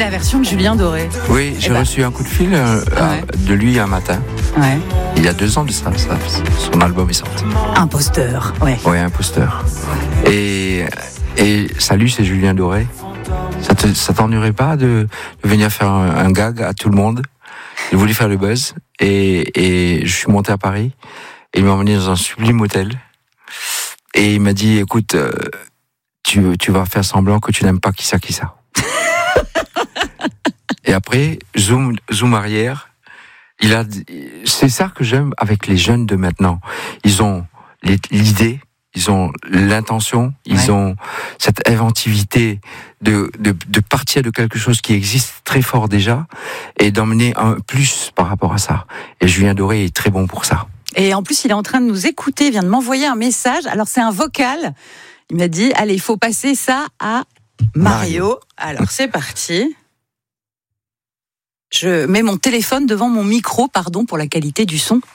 la version de Julien Doré. Oui, j'ai reçu un coup de fil de lui un matin. Ouais. Il y a 2 ans de ça, son album est sorti. Imposteur, ouais. Oui, Imposteur. Et salut, c'est Julien Doré. Ça t'ennuierait pas de venir faire un gag à tout le monde? Il voulait faire le buzz et je suis monté à Paris et il m'a emmené dans un sublime hôtel et il m'a dit écoute, tu vas faire semblant que tu n'aimes pas qui ça. Et après, zoom arrière, c'est ça que j'aime avec les jeunes de maintenant. Ils ont l'idée, ils ont l'intention, ils ont cette inventivité de partir de quelque chose qui existe très fort déjà et d'emmener un plus par rapport à ça. Et Julien Doré est très bon pour ça. Et en plus, il est en train de nous écouter, il vient de m'envoyer un message. Alors, c'est un vocal. Il m'a dit, allez, il faut passer ça à Mario. Alors, c'est parti. Je mets mon téléphone devant mon micro, pardon pour la qualité du son.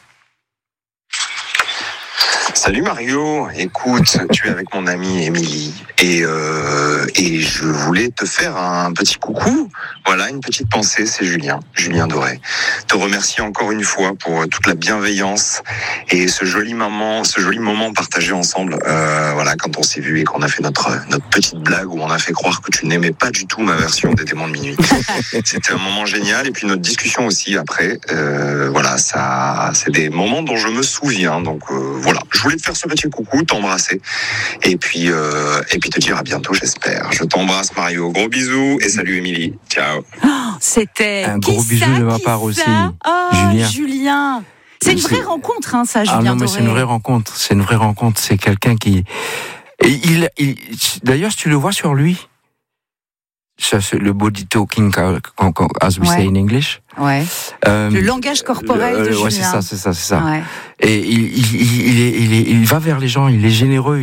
Salut Mario, écoute, tu es avec mon amie Émilie et je voulais te faire un petit coucou. Voilà, une petite pensée, c'est Julien Doré. Te remercier encore une fois pour toute la bienveillance et ce joli moment partagé ensemble. Voilà, quand on s'est vu et qu'on a fait notre petite blague où on a fait croire que tu n'aimais pas du tout ma version des Démons de minuit. C'était un moment génial et puis notre discussion aussi après. Voilà, ça, c'est des moments dont je me souviens. Donc voilà, je voulais te faire ce petit coucou, t'embrasser et puis te dire à bientôt, j'espère. Je t'embrasse Mario, gros bisous et salut Émilie. Ciao. Oh, c'était un gros bisou de ma part aussi. Julien. C'est une vraie rencontre, hein, ça, Julien Doré. C'est une vraie rencontre. C'est quelqu'un qui. Et d'ailleurs, si tu le vois sur lui, ça, c'est le body talking, as we say in English. Ouais. Le langage corporel de Julien. Ouais, c'est ça. Ouais. Et il va vers les gens. Il est généreux.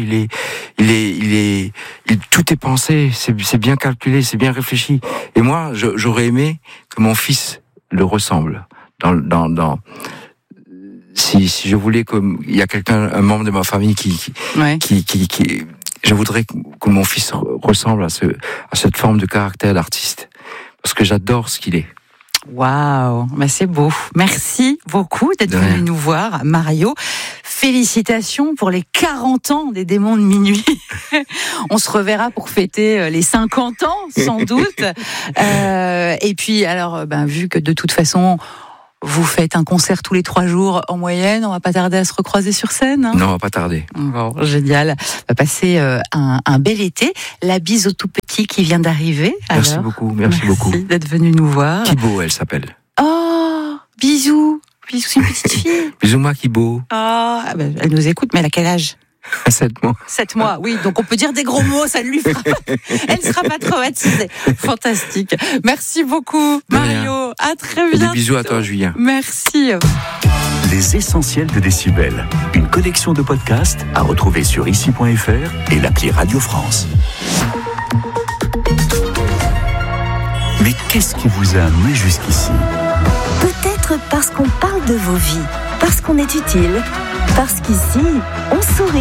Tout est pensé. C'est bien calculé. C'est bien réfléchi. Et moi, j'aurais aimé que mon fils le ressemble. Si je voulais il y a un membre de ma famille qui je voudrais que mon fils ressemble à cette forme de caractère d'artiste. Parce que j'adore ce qu'il est. Waouh, c'est beau. Merci beaucoup d'être venu nous voir, Mario. Félicitations pour les 40 ans des Démons de minuit. On se reverra pour fêter les 50 ans, sans doute. Et puis, alors, vu que de toute façon, vous faites un concert tous les 3 jours en moyenne, on va pas tarder à se recroiser sur scène. Hein. Non, on va pas tarder. Bon, génial. On va passer un bel été. La bise au tout petit qui vient d'arriver. Merci beaucoup. Merci d'être venu nous voir. Kibo, elle s'appelle. Oh, bisous. Bisous, c'est une petite fille. Bisous, ma Kibo. Oh, elle nous écoute, mais elle a quel âge? 7 mois. 7 mois, oui. Donc on peut dire des gros mots, ça ne lui fera pas. Elle ne sera pas traumatisée. Fantastique. Merci beaucoup, Mario. À très bientôt. Des bisous à toi, Julien. Merci. Les essentiels de Décibel. Une collection de podcasts à retrouver sur ici.fr et l'appli Radio France. Mais qu'est-ce qui vous a amené jusqu'ici? Peut-être parce qu'on parle de vos vies, parce qu'on est utile, parce qu'ici, on sourit.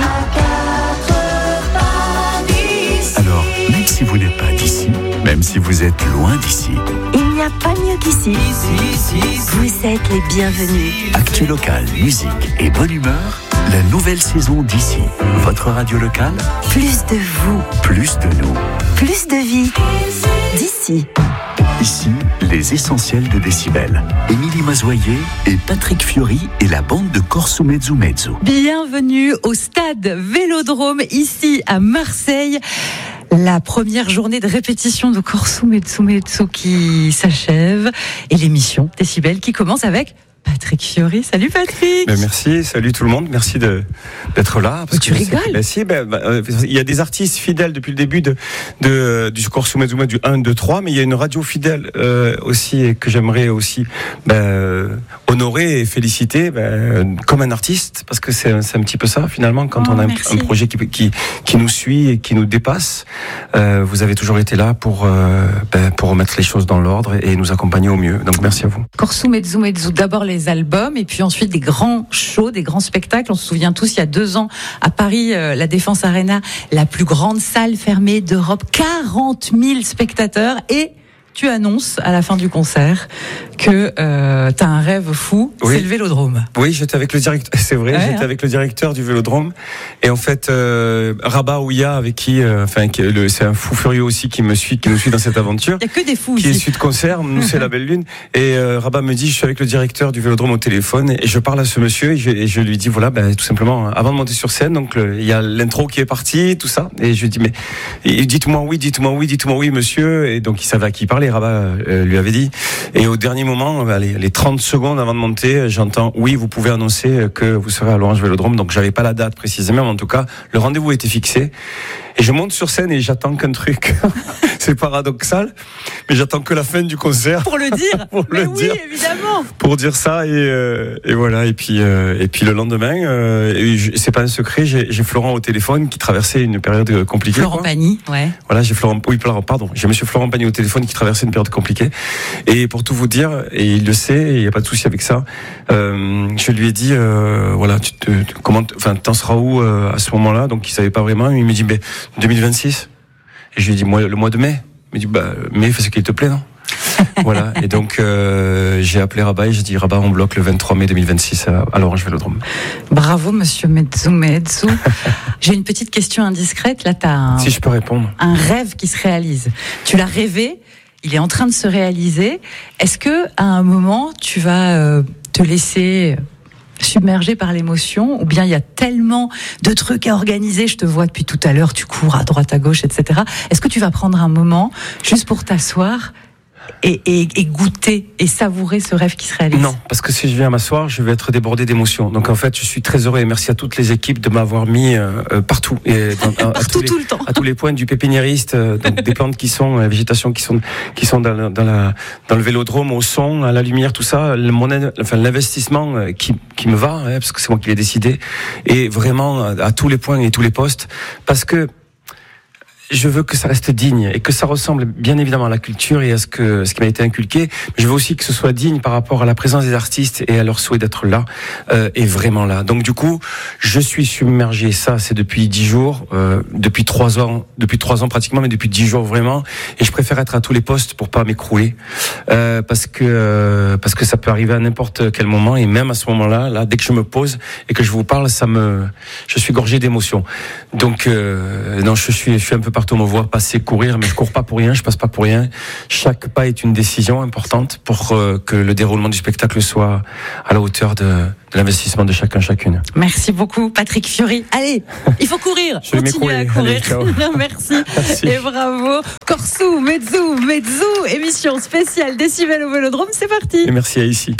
Alors, même si vous n'êtes pas d'ici, même si vous êtes loin d'ici, il n'y a pas mieux qu'ici. Vous êtes les bienvenus. Actu local, musique et bonne humeur, la nouvelle saison d'Ici. Votre radio locale. Plus de vous. Plus de nous. Plus de vie. D'ici. Ici, les essentiels de Décibel. Émilie Mazoyer et Patrick Fiori et la bande de Corso Mezzo Mezzo. Bienvenue au stade Vélodrome, ici à Marseille. La première journée de répétition de Corso Mezzo Mezzo qui s'achève et l'émission Décibel qui commence avec Patrick Fiori. Salut Patrick. Merci, salut tout le monde, merci d'être là. Parce tu rigoles. Il y a des artistes fidèles depuis le début du Corso Mezzo Mezzo du 1, 2, 3, mais il y a une radio fidèle aussi et que j'aimerais aussi honorer et féliciter comme un artiste, parce que c'est un petit peu ça finalement quand on a un projet qui nous suit et qui nous dépasse. Vous avez toujours été là pour remettre les choses dans l'ordre et nous accompagner au mieux. Donc merci à vous. Corso Mezzo Mezzo, d'abord les albums et puis ensuite des grands shows, des grands spectacles. On se souvient tous, il y a 2 ans à Paris, la Défense Arena, la plus grande salle fermée d'Europe, 40 000 spectateurs et tu annonces à la fin du concert que t'as un rêve fou, c'est le Vélodrome. Oui, j'étais avec le directeur, c'est vrai, j'étais avec le directeur du Vélodrome. Et en fait, Rabat Ouya, avec qui, c'est un fou furieux aussi qui nous suit dans cette aventure. Il y a que des fous qui ici. est issu de concert, nous c'est la belle lune. Et Rabat me dit, je suis avec le directeur du Vélodrome au téléphone et je parle à ce monsieur et je lui dis, voilà, tout simplement, avant de monter sur scène, donc il y a l'intro qui est parti, tout ça. Et je lui dis, mais dites-moi oui, monsieur. Et donc il savait à qui parler, Rabat lui avait dit. Et au dernier moment, les 30 secondes avant de monter, j'entends, oui, vous pouvez annoncer que vous serez à l'Orange Vélodrome. Donc j'avais pas la date précisément, mais en tout cas, le rendez-vous était fixé. Et je monte sur scène et j'attends qu'un truc. C'est paradoxal, mais j'attends que la fin du concert. Pour le dire. Mais oui, évidemment. Pour dire ça et voilà. Et puis le lendemain, c'est pas un secret, j'ai Florent au téléphone qui traversait une période compliquée. Florent Pagny, ouais. Voilà, j'ai Monsieur Florent Pagny au téléphone qui traversait une période compliquée. Et pour tout vous dire, et il le sait, il y a pas de souci avec ça. Je lui ai dit, voilà, t'en seras où à ce moment-là? Donc il savait pas vraiment. Il me dit, 2026. Et je lui ai dit, le mois de mai. Il me dit, mai, fais ce qu'il te plaît, non? Voilà. Et donc, j'ai appelé Rabat et j'ai dit, Rabat, on bloque le 23 mai 2026 à l'Orange Vélodrome. Bravo, monsieur Mezzu. J'ai une petite question indiscrète. Là, si je peux répondre. Un rêve qui se réalise. Tu l'as rêvé, il est en train de se réaliser. Est-ce que, à un moment, tu vas te laisser submergé par l'émotion, ou bien il y a tellement de trucs à organiser, je te vois depuis tout à l'heure, tu cours à droite, à gauche, etc. Est-ce que tu vas prendre un moment juste pour t'asseoir et goûter et savourer ce rêve qui se réalise? Non, parce que si je viens m'asseoir, je vais être débordé d'émotions. Donc en fait, je suis très heureux et merci à toutes les équipes de m'avoir mis partout. Partout, tout le temps. À tous les points du pépiniériste, donc des plantes qui sont, la végétation qui sont dans le Vélodrome, au son, à la lumière, tout ça. L'investissement qui me va, parce que c'est moi qui l'ai décidé, et vraiment à tous les points et tous les postes, parce que je veux que ça reste digne et que ça ressemble bien évidemment à la culture et à ce qui m'a été inculqué. Mais je veux aussi que ce soit digne par rapport à la présence des artistes et à leur souhait d'être là et vraiment là. Donc du coup, je suis submergé. Ça, c'est depuis 10 jours, depuis 3 ans pratiquement, mais depuis 10 jours vraiment. Et je préfère être à tous les postes pour pas m'écrouler parce que ça peut arriver à n'importe quel moment et même à ce moment-là, là, dès que je me pose et que je vous parle, je suis gorgé d'émotions. Donc non, je suis un peu partout, on me voit passer, courir, mais je cours pas pour rien, je passe pas pour rien. Chaque pas est une décision importante pour que le déroulement du spectacle soit à la hauteur de l'investissement de chacune. Merci beaucoup, Patrick Fiori. Allez, il faut courir. Continuez à courir. Allez, merci. Et bravo. Corso, Mezzu, émission spéciale Décibel au Vélodrome, c'est parti. Et merci à ici.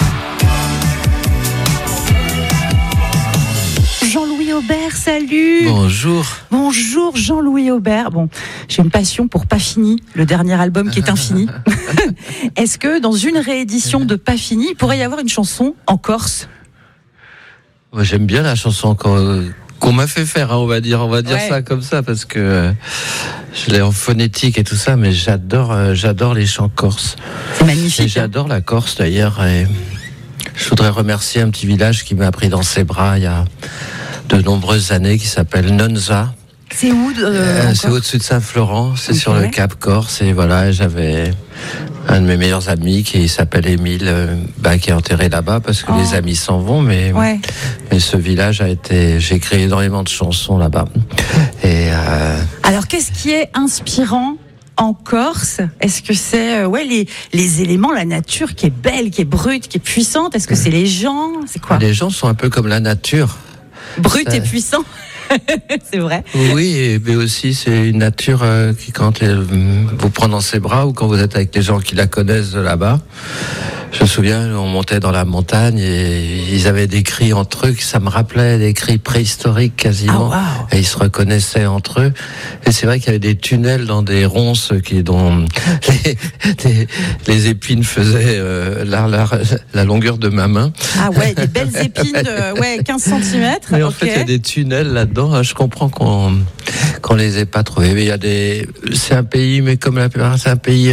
Jean-Louis Aubert, salut. Bonjour Jean-Louis Aubert. Bon, j'ai une passion pour Pas Fini, le dernier album qui est infini. Est-ce que dans une réédition de Pas Fini, il pourrait y avoir une chanson en Corse? Moi, j'aime bien la chanson qu'on m'a fait faire, hein, on va dire ouais. Ça comme ça, parce que je l'ai en phonétique et tout ça, mais j'adore les chants corses. C'est magnifique. Et j'adore la Corse d'ailleurs. Et je voudrais remercier un petit village qui m'a pris dans ses bras il y a de nombreuses années, qui s'appelle Nonza. C'est où c'est au-dessus de Saint-Florent, c'est sur le Cap Corse. Et voilà, j'avais un de mes meilleurs amis qui s'appelle Émile, qui est enterré là-bas parce que les amis s'en vont. Mais ce village j'ai créé énormément de chansons là-bas. Et alors, qu'est-ce qui est inspirant en Corse? Est-ce que c'est les éléments, la nature qui est belle, qui est brute, qui est puissante? Est-ce que c'est les gens? C'est quoi? Les gens sont un peu comme la nature. Brut et puissant. C'est vrai. Oui, mais aussi c'est une nature qui, quand elle vous prend dans ses bras ou quand vous êtes avec les gens qui la connaissent de là-bas. Je me souviens, on montait dans la montagne et ils avaient des cris entre eux, ça me rappelait des cris préhistoriques quasiment. Ah, wow. Et ils se reconnaissaient entre eux. Et c'est vrai qu'il y avait des tunnels dans des ronces dont les épines faisaient la longueur de ma main. Ah ouais, des belles épines de 15 cm. Mais en fait, il y a des tunnels là-dedans. Je comprends qu'on les ait pas trouvés. Mais c'est un pays, mais comme la plupart, c'est un pays.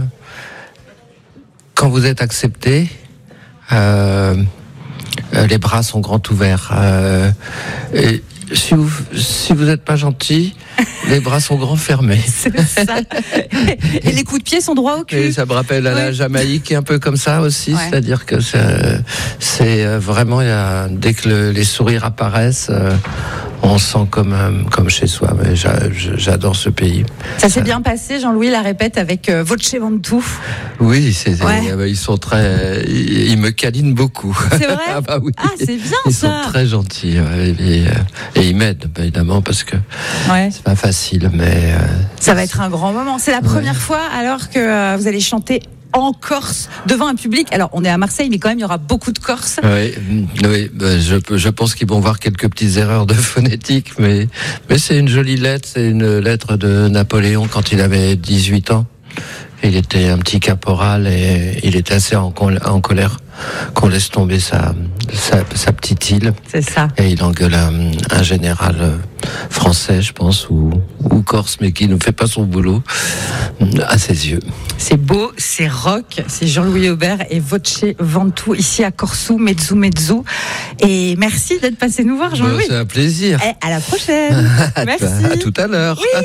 Quand vous êtes accepté, les bras sont grands ouverts. Et si vous n'êtes pas gentil, Les bras sont grands fermés. C'est ça. Et les coups de pied sont droits au cul. Et ça me rappelle à la Jamaïque, un peu comme ça aussi. Ouais. C'est-à-dire que c'est vraiment, dès que les sourires apparaissent, on sent comme chez soi. Mais j'adore ce pays. Ça s'est bien passé, Jean-Louis la répète avec Voce Ventoux. Oui, Ouais. ils sont très, ils me câlinent beaucoup. C'est vrai. Ah bah oui. Ah, c'est bien Ils ça. sont très gentils et ils m'aident évidemment parce que c'est pas facile, mais ça va être un grand moment. C'est la première fois alors que vous allez chanter en Corse devant un public. Alors on est à Marseille, mais quand même il y aura beaucoup de Corses. Oui, je pense qu'ils vont voir quelques petites erreurs de phonétique, mais c'est une jolie lettre. C'est une lettre de Napoléon quand il avait 18 ans. Il était un petit caporal et il était assez en colère qu'on laisse tomber sa petite île. C'est ça. Et il engueule un général français, je pense, ou corse, mais qui ne fait pas son boulot à ses yeux. C'est beau, c'est rock, c'est Jean-Louis Aubert et Voce Ventoux ici à Corsou, Mezzu. Et merci d'être passé nous voir, Jean-Louis. C'est un plaisir. Et à la prochaine. Merci. À tout à l'heure. Oui.